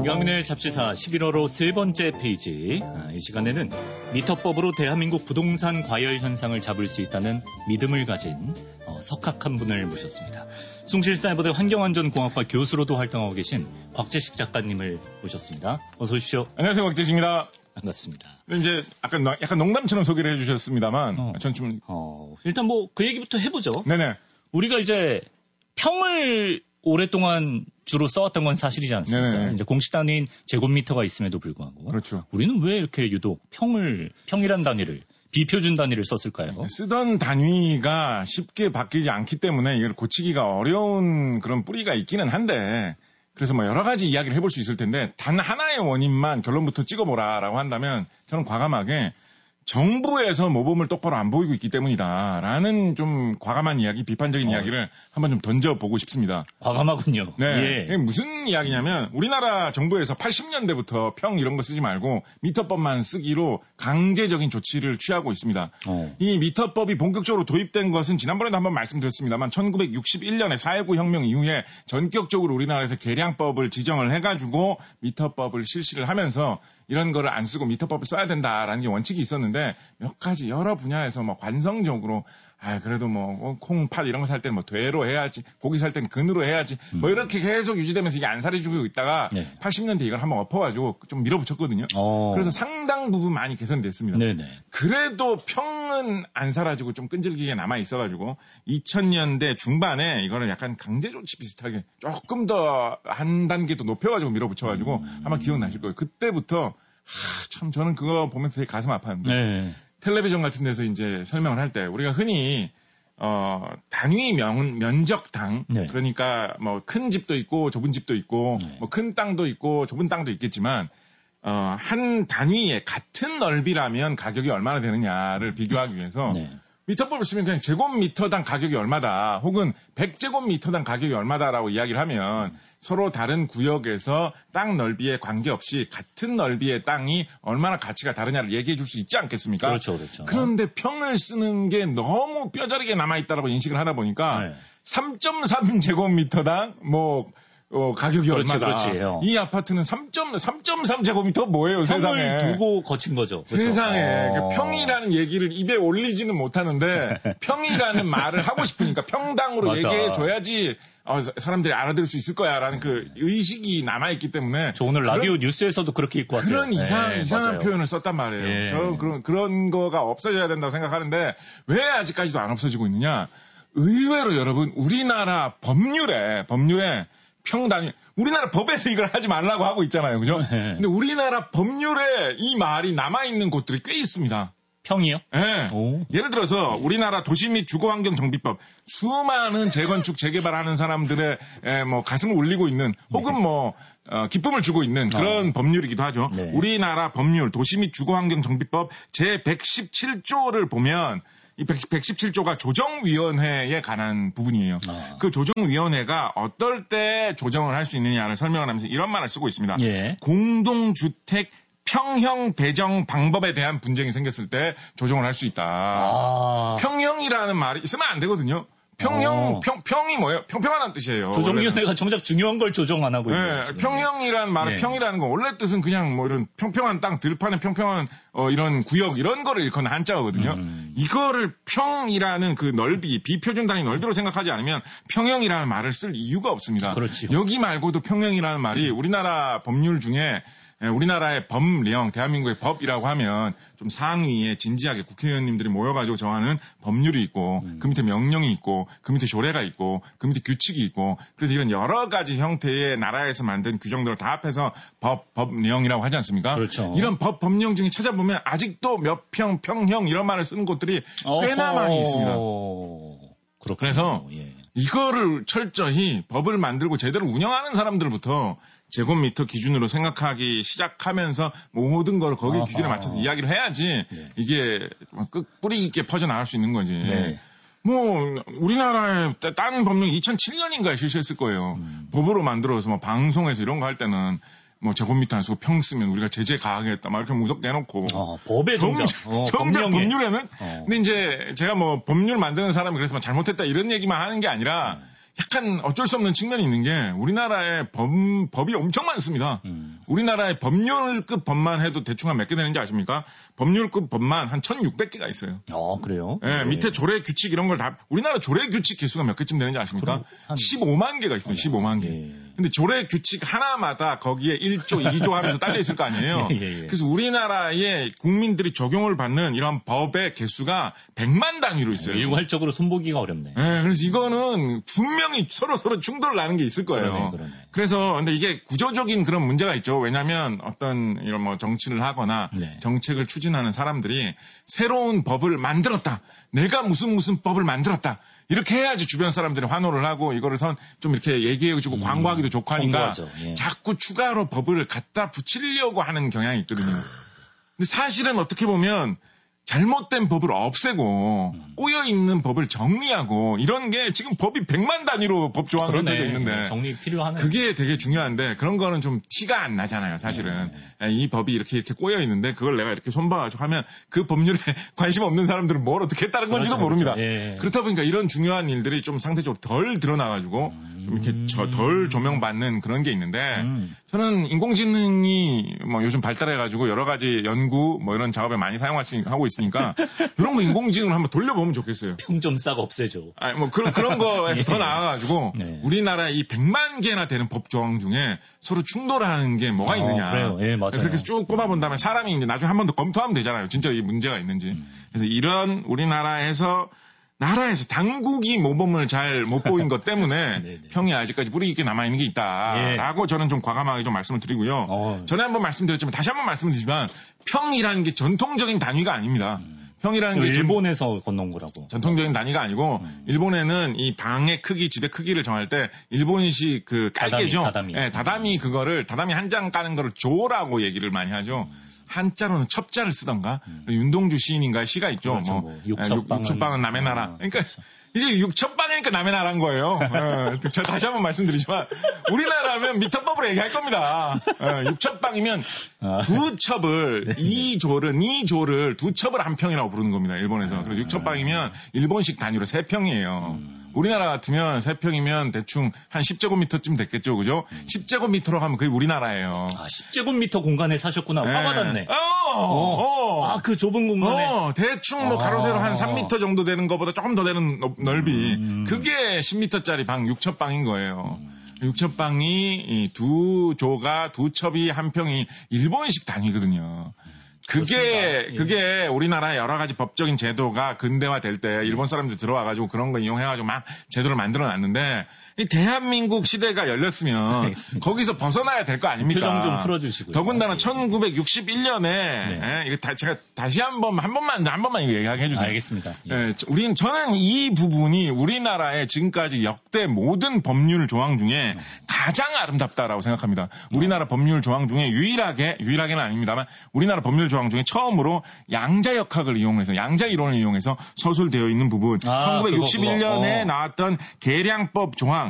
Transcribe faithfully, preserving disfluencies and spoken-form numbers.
유학민의 잡지사 십일월호 세 번째 페이지. 아, 이 시간에는 미터법으로 대한민국 부동산 과열 현상을 잡을 수 있다는 믿음을 가진 어, 석학 한 분을 모셨습니다. 숭실사이버대 환경안전공학과 교수로도 활동하고 계신 곽재식 작가님을 모셨습니다. 어서 오십시오. 안녕하세요, 곽재식입니다. 반갑습니다. 이제 약간, 약간 농담처럼 소개를 해주셨습니다만, 어. 전 좀. 어, 일단 뭐 그 얘기부터 해보죠. 네네. 우리가 이제 평을 오랫동안 주로 써왔던 건 사실이지 않습니까? 네네. 이제 공식 단위인 제곱미터가 있음에도 불구하고. 그렇죠. 우리는 왜 이렇게 유독 평을, 평이란 단위를, 비표준 단위를 썼을까요? 쓰던 단위가 쉽게 바뀌지 않기 때문에 이걸 고치기가 어려운 그런 뿌리가 있기는 한데, 그래서 뭐 여러 가지 이야기를 해볼 수 있을 텐데, 단 하나의 원인만 결론부터 찍어보라라고 한다면, 저는 과감하게 정부에서 모범을 똑바로 안 보이고 있기 때문이다라는 좀 과감한 이야기, 비판적인 어. 이야기를 한번 좀 던져보고 싶습니다. 과감하군요. 네. 예. 이게 무슨 이야기냐면 우리나라 정부에서 팔십 년대부터 평 이런 거 쓰지 말고 미터법만 쓰기로 강제적인 조치를 취하고 있습니다. 어. 이 미터법이 본격적으로 도입된 것은 지난번에도 한번 말씀드렸습니다만 천구백육십일 년에 사일구 혁명 이후에 전격적으로 우리나라에서 계량법을 지정을 해가지고 미터법을 실시를 하면서 이런 거를 안 쓰고 미터법을 써야 된다라는 게 원칙이 있었는데 몇 가지 여러 분야에서 뭐 관성적으로 아 그래도 뭐 콩, 팥 이런 거 살 때는 뭐 되로 해야지, 고기 살 때는 근으로 해야지 음. 뭐 이렇게 계속 유지되면서 이게 안 살해주고 있다가 네. 팔십 년대 이걸 한번 엎어가지고 좀 밀어붙였거든요. 어. 그래서 상당 부분 많이 개선이 됐습니다. 네네. 그래도 평은 안 사라지고 좀 끈질기게 남아 있어가지고 이천 년대 중반에 이거를 약간 강제 조치 비슷하게 조금 더 한 단계 더 높여가지고 밀어붙여가지고 음. 아마 기억나실 거예요. 그때부터 하, 참 저는 그거 보면서 되게 가슴 아팠는데 네. 텔레비전 같은 데서 이제 설명을 할 때 우리가 흔히 어 단위 면, 면적당 네. 그러니까 뭐 큰 집도 있고 좁은 집도 있고 네. 뭐 큰 땅도 있고 좁은 땅도 있겠지만 어 한 단위에 같은 넓이라면 가격이 얼마나 되느냐를 비교하기 위해서 네. 미터법을 쓰면 그냥 제곱미터당 가격이 얼마다 혹은 백 제곱미터당 가격이 얼마다라고 이야기를 하면 서로 다른 구역에서 땅 넓이에 관계없이 같은 넓이의 땅이 얼마나 가치가 다르냐를 얘기해 줄 수 있지 않겠습니까? 그렇죠, 그렇죠. 그런데 평을 쓰는 게 너무 뼈저리게 남아있다라고 인식을 하다 보니까 네. 삼 점 삼 제곱미터당 뭐 어, 가격이 그렇지, 얼마다. 그렇지, 형. 이 아파트는 삼 점 삼 제곱미터 뭐예요, 세상에. 평을 두고 거친 거죠. 그렇죠? 세상에. 어. 그 평이라는 얘기를 입에 올리지는 못하는데 평이라는 말을 하고 싶으니까 평당으로 맞아. 얘기해줘야지 어, 사람들이 알아들을 수 있을 거야라는 그 의식이 남아있기 때문에. 저 오늘 라디오 그런, 뉴스에서도 그렇게 읽고 왔어요. 그런 이상, 네, 이상한 맞아요. 표현을 썼단 말이에요. 예. 저는 그런, 그런 거가 없어져야 된다고 생각하는데 왜 아직까지도 안 없어지고 있느냐. 의외로 여러분, 우리나라 법률에, 법률에 평단위, 우리나라 법에서 이걸 하지 말라고 하고 있잖아요. 그죠? 네. 근데 우리나라 법률에 이 말이 남아있는 곳들이 꽤 있습니다. 평이요? 예. 오. 예를 들어서 우리나라 도시및 주거환경정비법 수많은 재건축 재개발하는 사람들의 에, 뭐 가슴을 울리고 있는 혹은 뭐 어, 기쁨을 주고 있는 그런 어. 법률이기도 하죠. 네. 우리나라 법률 도시및 주거환경정비법 제백십칠 조를 보면 이 백십칠 조가 조정위원회에 관한 부분이에요. 아. 그 조정위원회가 어떨 때 조정을 할 수 있느냐를 설명을 하면서 이런 말을 쓰고 있습니다. 예. 공동주택 평형 배정 방법에 대한 분쟁이 생겼을 때 조정을 할 수 있다. 아. 평형이라는 말이 있으면 안 되거든요. 평형, 어. 평, 평이 뭐예요? 평평하다는 뜻이에요. 조정위원회가 정작 중요한 걸 조정 안 하고 있는 네, 거죠. 평형이라는 말은 네. 평이라는 건 원래 뜻은 그냥 뭐 이런 평평한 땅, 들판에 평평한 어, 이런 구역 이런 거를 일컫는 한자어거든요. 음. 이거를 평이라는 그 넓이, 비표준 단위 넓이로 생각하지 않으면 평형이라는 말을 쓸 이유가 없습니다. 그렇죠. 여기 말고도 평형이라는 말이 우리나라 법률 중에 우리나라의 법령, 대한민국의 법이라고 하면 좀 상위에 진지하게 국회의원님들이 모여가지고 정하는 법률이 있고 음. 그 밑에 명령이 있고 그 밑에 조례가 있고 그 밑에 규칙이 있고 그래서 이런 여러 가지 형태의 나라에서 만든 규정들을 다 합해서 법, 법령이라고 하지 않습니까? 그렇죠. 이런 법, 법령 중에 찾아보면 아직도 몇 평, 평형 이런 말을 쓰는 곳들이 꽤나 어허. 많이 있습니다. 그렇군요. 그래서 예. 이거를 철저히 법을 만들고 제대로 운영하는 사람들부터 제곱미터 기준으로 생각하기 시작하면서 모든 걸 거기에 아하. 기준에 맞춰서 이야기를 해야지 네. 이게 끝 뿌리 있게 퍼져나갈 수 있는 거지. 네. 뭐 우리나라에 다른 법령 이천칠 년인가에 실시했을 거예요. 음. 법으로 만들어서 뭐 방송에서 이런 거 할 때는 뭐 제곱미터 안 쓰고 평 쓰면 우리가 제재 가하겠다 막 이렇게 무섭게 해놓고 어, 법의 정작, 어, 정작 법령에. 법률에는 어. 근데 이제 제가 뭐 법률 만드는 사람이 그래서 뭐 잘못했다 이런 얘기만 하는 게 아니라 네. 약간 어쩔 수 없는 측면이 있는 게 우리나라에 법, 법이 엄청 많습니다. 음. 우리나라의 법률급 법만 해도 대충 한 몇 개 되는지 아십니까? 법률급 법만 한 천육백 개가 있어요. 어, 그래요? 예, 네, 밑에 조례 규칙 이런 걸 다, 우리나라 조례 규칙 개수가 몇 개쯤 되는지 아십니까? 한... 십오만 개가 있어요, 십오만 개. 예. 근데 조례 규칙 하나마다 거기에 일 조, 이 조 하면서 딸려 있을 거 아니에요? 예, 예. 그래서 우리나라의 국민들이 적용을 받는 이런 법의 개수가 백만 단위로 있어요. 일괄적으로 손보기가 어렵네. 예, 그래서 이거는 분명히 서로 서로 충돌 나는 게 있을 거예요. 그러네, 그러네. 그래서, 근데 이게 구조적인 그런 문제가 있죠. 왜냐면 어떤 이런 뭐 정치를 하거나 네. 정책을 추진하는 사람들이 새로운 법을 만들었다. 내가 무슨 무슨 법을 만들었다. 이렇게 해야지 주변 사람들이 환호를 하고 이거를 선 좀 이렇게 얘기해주고 음, 광고하기도 좋고 하니까 예. 자꾸 추가로 법을 갖다 붙이려고 하는 경향이 있거든요. 근데 사실은 어떻게 보면 잘못된 법을 없애고 음. 꼬여있는 법을 정리하고 이런 게 지금 법이 백만 단위로 법 조항이 되어 있는데 정리 필요하네. 그게 되게 중요한데 그런 거는 좀 티가 안 나잖아요. 사실은 네. 이 법이 이렇게 이렇게 꼬여있는데 그걸 내가 이렇게 손봐가지고 하면 그 법률에 관심 없는 사람들은 뭘 어떻게 했다는 건지도 그렇죠, 모릅니다. 그렇죠. 예. 그렇다 보니까 이런 중요한 일들이 좀 상대적으로 덜 드러나가지고 음. 좀 이렇게 저, 덜 조명받는 그런 게 있는데 음. 저는 인공지능이 뭐 요즘 발달해가지고 여러 가지 연구 뭐 이런 작업에 많이 사용하고 있으니까 이런 거 인공지능을 한번 돌려보면 좋겠어요. 평 좀 싹 없애줘. 아니 뭐 그런 그런 거에서 예. 더 나아가지고 네. 우리나라 이 백만 개나 되는 법 조항 중에 서로 충돌하는 게 뭐가 있느냐. 어, 그래요. 예, 맞아요. 그렇게 쭉 뽑아본다면 사람이 이제 나중에 한 번 더 검토하면 되잖아요. 진짜 이 문제가 있는지. 음. 그래서 이런 우리나라에서 나라에서 당국이 모범을 잘 못 보인 것 때문에 평이 아직까지 뿌리 깊게 남아있는 게 있다라고 예. 저는 좀 과감하게 좀 말씀을 드리고요. 어. 전에 한번 말씀드렸지만 다시 한번 말씀드리지만 평이라는 게 전통적인 단위가 아닙니다. 음. 평이라는 게 일본에서 전, 건너온 거라고. 전통적인 단위가 아니고 음. 일본에는 이 방의 크기, 집의 크기를 정할 때 일본식 그 깔개죠. 다다미. 네, 다다미 그거를 다다미 한 장 까는 거를 조라고 얘기를 많이 하죠. 음. 한자로는 첩자를 쓰던가 음. 윤동주 시인인가의 시가 있죠. 그렇죠, 뭐, 뭐 육첩방은, 육첩방은 남의 나라. 어, 그러니까 그렇죠. 이게 육첩방이니까 남의 나라인 거예요. 네, 저 다시 한번 말씀드리지만 우리나라면 미터법으로 얘기할 겁니다. 네, 육첩방이면 두 첩을 이 조를 이 조를 두 첩을 한 평이라고 부르는 겁니다. 일본에서. 그래서 육첩방이면 일본식 단위로 세 평이에요. 우리나라 같으면 세 평이면 대충 한 십 제곱미터쯤 됐겠죠, 그죠? 음. 십 제곱미터로 하면 그게 우리나라예요. 아, 십 제곱미터 공간에 사셨구나. 네. 화가 났네. 어, 어, 어. 아, 그 좁은 공간에. 어, 대충 뭐 가로 세로 한 삼 미터 정도 되는 것보다 조금 더 되는 넓이. 음. 그게 십 미터짜리 방, 육첩방인 거예요. 음. 육첩방이 두 조가 두 첩이 한 평이 일본식 단위거든요. 그게, 예. 그게 우리나라의 여러 가지 법적인 제도가 근대화 될 때 일본 사람들 들어와가지고 그런 거 이용해가지고 막 제도를 만들어 놨는데 이 대한민국 시대가 열렸으면 알겠습니다. 거기서 벗어나야 될 거 아닙니까? 표정 좀 풀어주시고요. 더군다나 천구백육십일 년에 네. 예, 이거 다, 제가 다시 한 번, 한 번만, 한 번만 이거 얘기하게 해주세요. 알겠습니다. 예. 예, 우린, 저는 이 부분이 우리나라의 지금까지 역대 모든 법률 조항 중에 가장 아름답다라고 생각합니다. 우리나라 법률 조항 중에 유일하게, 유일하게는 아닙니다만 우리나라 법률 조항 중에 처음으로 양자역학을 이용해서, 양자 이론을 이용해서 서술되어 있는 부분. 아, 천구백육십일 년에 그거, 그거. 어. 나왔던 계량법 조항,